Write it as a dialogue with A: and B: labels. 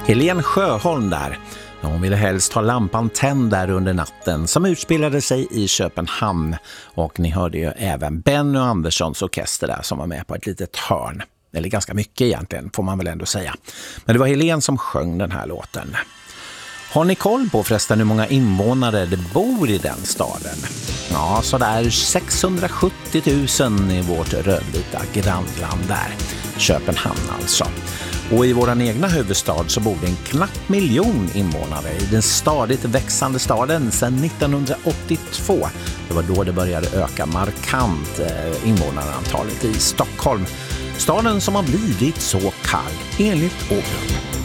A: Helene Sjöholm där. Hon ville helst ha lampan tänd där under natten, som utspelade sig i Köpenhamn. Och ni hörde ju även Benny Anderssons orkester där som var med på ett litet hörn. Eller ganska mycket egentligen, får man väl ändå säga. Men det var Helene som sjöng den här låten. Har ni koll på förresten hur många invånare det bor i den staden? Ja, så där 670 000 i vårt rödvita grannland där. Köpenhamn alltså. Och i våran egna huvudstad så bor det en knapp miljon invånare i den stadigt växande staden sedan 1982. Det var då det började öka markant invånarantalet i Stockholm. Staden som har blivit så kall enligt Ågren.